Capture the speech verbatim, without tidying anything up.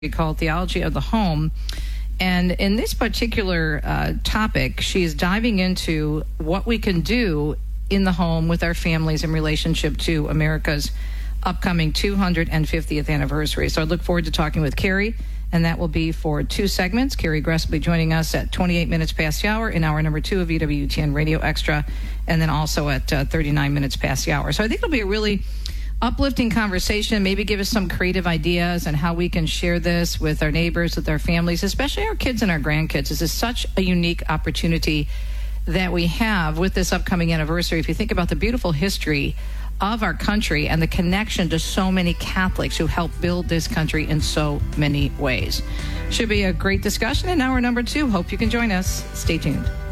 called Theology of the Home. And in this particular uh, topic, she is diving into what we can do in the home with our families in relationship to America's upcoming two hundred fiftieth anniversary. So I look forward to talking with Carrie, and that will be for two segments. Carrie Gress will be joining us at twenty-eight minutes past the hour in hour number two of E W T N Radio Extra, and then also at uh, thirty-nine minutes past the hour. So I think it'll be a really uplifting conversation, maybe give us some creative ideas on how we can share this with our neighbors, with our families, especially our kids and our grandkids. This is such a unique opportunity that we have with this upcoming anniversary. If you think about the beautiful history of our country and the connection to so many Catholics who helped build this country in so many ways. Should be a great discussion in hour number two. Hope you can join us. Stay tuned.